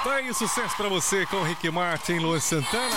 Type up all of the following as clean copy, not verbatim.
Tá aí, sucesso pra você com o Rick Martin, Luan Santana.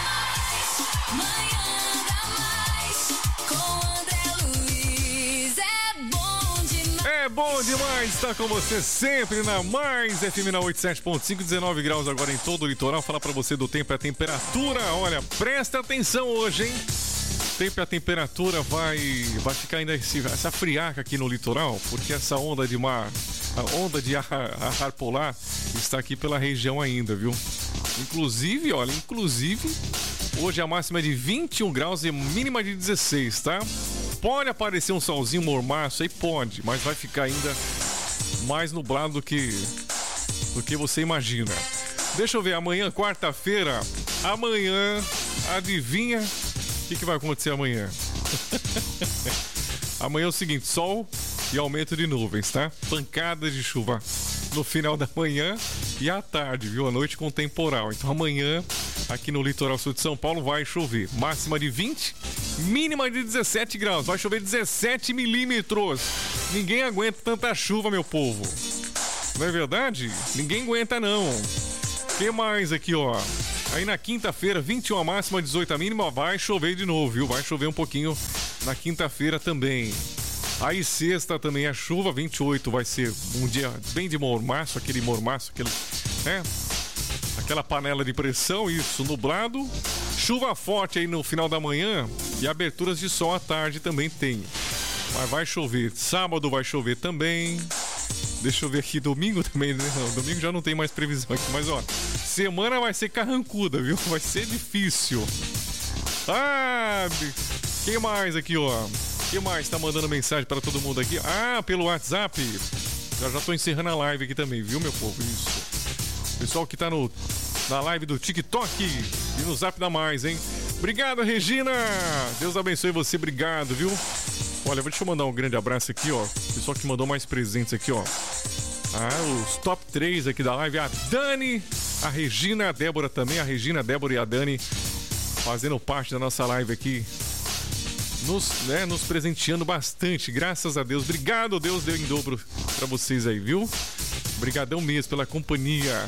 É bom demais estar com você sempre na Mais FM na 87.5, 19 graus agora em todo o litoral. Falar pra você do tempo e a temperatura. Olha, presta atenção hoje, hein? Tempo e a temperatura vai ficar ainda essa friaca aqui no litoral, porque essa onda de mar, a onda de ar polar está aqui pela região ainda, viu? Inclusive, hoje a máxima é de 21 graus e mínima de 16, tá? Pode aparecer um solzinho mormaço aí, pode, mas vai ficar ainda mais nublado do que você imagina. Deixa eu ver, amanhã, quarta-feira, adivinha o que vai acontecer amanhã? Amanhã é o seguinte, sol e aumento de nuvens, tá? Pancadas de chuva no final da manhã e à tarde, viu? À noite com temporal. Então amanhã, aqui no litoral sul de São Paulo, vai chover. Máxima de 20, mínima de 17 graus. Vai chover 17 milímetros. Ninguém aguenta tanta chuva, meu povo. Não é verdade? Ninguém aguenta, não. O que mais aqui, ó? Aí na quinta-feira, 21 a máxima, 18 a mínima, vai chover de novo, viu? Vai chover um pouquinho na quinta-feira também. Aí sexta também a chuva, 28 vai ser um dia bem de mormaço, aquela panela de pressão, isso, nublado. Chuva forte aí no final da manhã e aberturas de sol à tarde também tem. Mas vai chover. Sábado vai chover também. Deixa eu ver aqui, domingo também, né? Não, domingo já não tem mais previsão aqui, mas ó, semana vai ser carrancuda, viu? Vai ser difícil. Sabe? Quem mais aqui, ó? Quem mais tá mandando mensagem para todo mundo aqui? Ah, pelo WhatsApp. Já tô encerrando a live aqui também, viu, meu povo? Isso. Pessoal que tá na live do TikTok e no Zap da Mais, hein? Obrigado, Regina! Deus abençoe você, obrigado, viu? Olha, deixa eu mandar um grande abraço aqui, ó. Pessoal que mandou mais presentes aqui, ó. Os top 3 aqui da live. A Dani, a Regina, a Débora também. A Regina, a Débora e a Dani fazendo parte da nossa live aqui. Nos presenteando bastante, graças a Deus. Obrigado, Deus deu em dobro pra vocês aí, viu? Obrigadão mesmo pela companhia.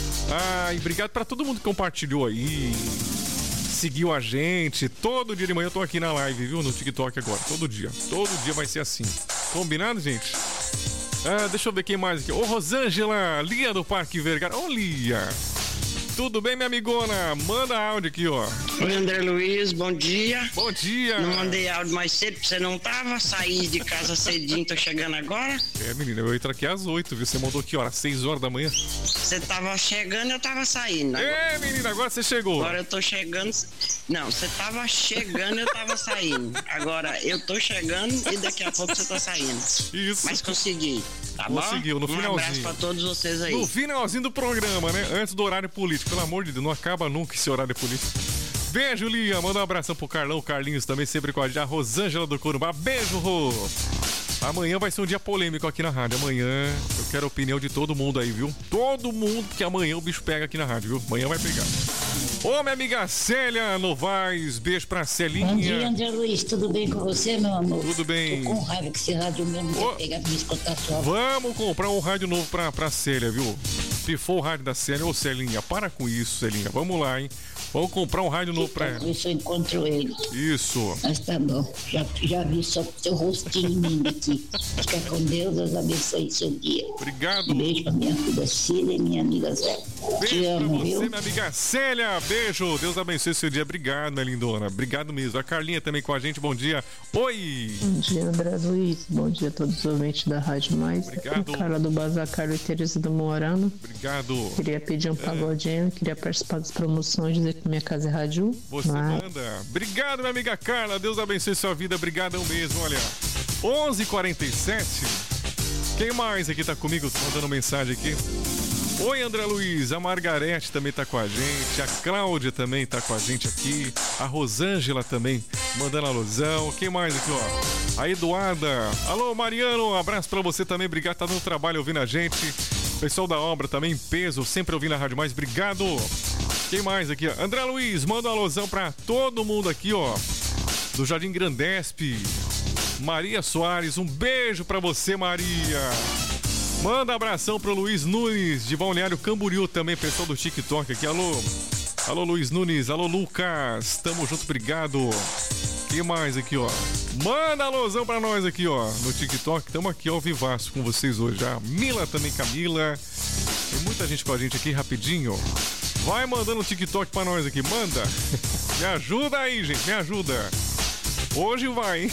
E obrigado pra todo mundo que compartilhou aí, seguiu a gente. Todo dia de manhã eu tô aqui na live, viu? No TikTok agora, todo dia vai ser assim. Combinado, gente? Deixa eu ver quem mais aqui. Ô, Rosângela, Lia do Parque Vergara. Ô, Lia, tudo bem, minha amigona? Manda áudio aqui, ó. Oi, André Luiz, bom dia. Bom dia. Não mandei áudio mais cedo, porque você não tava. Saí de casa cedinho, tô chegando agora. Menina, eu entro aqui às 8, viu? Você mandou que hora? 6 horas da manhã? Você tava chegando, eu tava saindo. Menina, agora você chegou. Agora eu tô chegando. Não, você tava chegando, eu tava saindo. Agora eu tô chegando e daqui a pouco você tá saindo. Isso. Mas consegui, tá bom? Conseguiu, no finalzinho. Um abraço pra todos vocês aí. No finalzinho do programa, né? Antes do horário político. Pelo amor de Deus, não acaba nunca esse horário político. Beijo, Lia. Manda um abração pro Carlão, o Carlinhos também, sempre com a gente. A Rosângela do Corumbá. Beijo, Rô. Amanhã vai ser um dia polêmico aqui na rádio. Amanhã eu quero a opinião de todo mundo aí, viu? Todo mundo, porque amanhã o bicho pega aqui na rádio, viu? Amanhã vai pegar. Ô, minha amiga Célia Novaes, beijo pra Celinha. Bom dia, André Luiz, tudo bem com você, meu amor? Tudo bem. Tô com raiva que esse rádio mesmo vai pegar pra me escutar só. Vamos comprar um rádio novo pra Célia, viu? Pifou o rádio da Célia. Ô, Celinha, para com isso, Celinha. Vamos lá, hein? Vamos comprar um rádio novo pra ela. Isso eu encontro ele. Isso. Mas tá bom. Já vi só seu rostinho lindo aqui. Fica com Deus, Deus abençoe seu dia. Obrigado. Beijo pra minha filha Cília e minha amiga Zé. Beijo Te amo, pra você, viu? minha amiga Célia. Beijo. Deus abençoe seu dia. Obrigado, minha lindona. Obrigado mesmo. A Carlinha também com a gente. Bom dia. Oi. Bom dia, André Luiz. Bom dia a todos os ouvintes da Rádio Mais. Obrigado. Carla do Bazar, Carla e Tereza do Morano. Obrigado. Queria pedir um pagodinho, queria participar das promoções, dizer que minha casa é rádio. Você manda. Obrigado, minha amiga Carla. Deus abençoe sua vida. Obrigadão mesmo. Olha, 11h47. Quem mais aqui tá comigo? Tô mandando mensagem aqui. Oi, André Luiz. A Margarete também tá com a gente. A Cláudia também tá com a gente aqui. A Rosângela também mandando alusão. Quem mais aqui, ó? A Eduarda. Alô, Mariano. Um abraço pra você também. Obrigado. Tá no trabalho ouvindo a gente. Pessoal da obra também, peso, sempre ouvindo a Rádio Mais, obrigado. Quem mais aqui? André Luiz, manda uma alusão pra todo mundo aqui, ó, do Jardim Grandesp. Maria Soares, um beijo pra você, Maria. Manda abração pro Luiz Nunes, de Balneário Camboriú também, pessoal do TikTok aqui. Alô. Alô, Luiz Nunes. Alô, Lucas. Tamo junto, obrigado. Quem mais aqui, ó? Manda alôzão pra nós aqui, ó, no TikTok. Tamo aqui ao vivaço com vocês hoje. A Mila também, Camila. Tem muita gente com a gente aqui, rapidinho. Vai mandando um TikTok pra nós aqui, manda. Me ajuda aí, gente, me ajuda. Hoje vai, hein?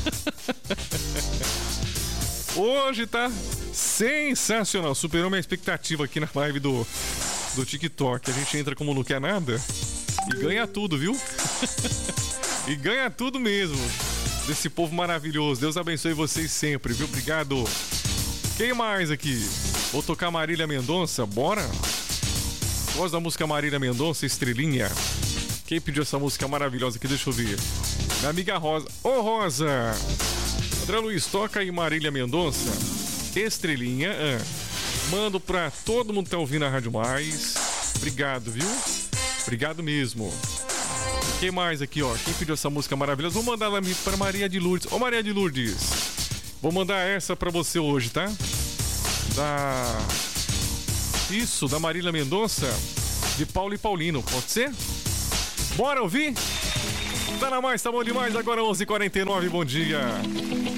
Hoje tá sensacional. Superou minha expectativa aqui na live do TikTok. A gente entra como não quer nada e ganha tudo, viu? E ganha tudo mesmo. Desse povo maravilhoso. Deus abençoe vocês sempre, viu? Obrigado. Quem mais aqui? Vou tocar Marília Mendonça, bora? Gosto da música Marília Mendonça, Estrelinha. Quem pediu essa música maravilhosa aqui? Deixa eu ver. Minha amiga Rosa. Ô, Rosa! André Luiz, toca aí Marília Mendonça, Estrelinha. Mando pra todo mundo que tá ouvindo a Rádio Mais. Obrigado, viu? Obrigado mesmo. Quem mais aqui, ó? Quem pediu essa música maravilhosa? Vou mandar ela pra Maria de Lourdes. Ô, Maria de Lourdes, vou mandar essa pra você hoje, tá? Da Marília Mendonça, de Paulo e Paulino, pode ser? Bora ouvir? Tá na Mais, tá bom demais. Agora 11h49, bom dia.